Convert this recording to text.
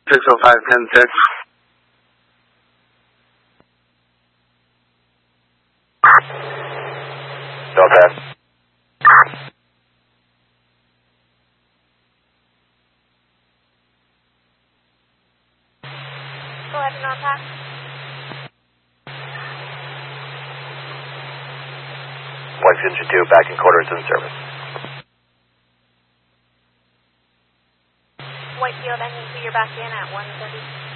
605-10-6. Delta. Go ahead and on-pass. Engine 2, back in quarters in service. Whitefield, engine 2, you're back in at 1:30.